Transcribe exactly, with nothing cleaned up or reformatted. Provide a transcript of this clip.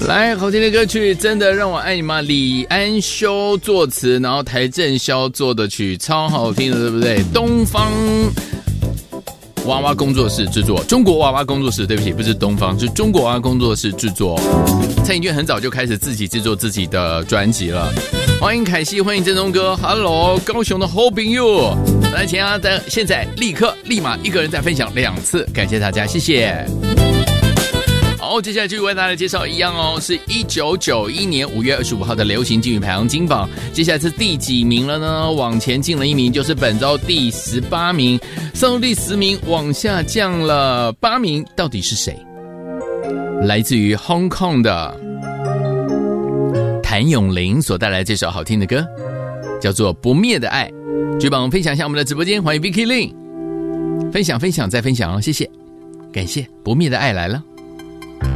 来，好听的歌曲，真的让我爱你吗？李安修作词，然后邰正宵做的曲，超好听的，对不对？东方娃娃工作室制作，中国娃娃工作室，对不起，不是东方，是中国娃娃工作室制作。蔡颖娟很早就开始自己制作自己的专辑了。欢迎凯西，欢迎郑东哥 ，Hello， 高雄的好朋友，来，请大家现在立刻立马一个人再分享两次，感谢大家，谢谢。好，接下来继续为大家介绍一样哦，是一九九一年五月二十五号的流行金曲排行金榜，接下来是第几名了呢？往前进了一名，就是本周第十八名，上到第十名往下降了八名，到底是谁？来自于 Hong Kong 的谭咏麟所带来这首好听的歌，叫做《不灭的爱》。举榜分享一下我们的直播间，欢迎 Vicky Lin， 分享分享再分享哦，谢谢，感谢，《不灭的爱》来了。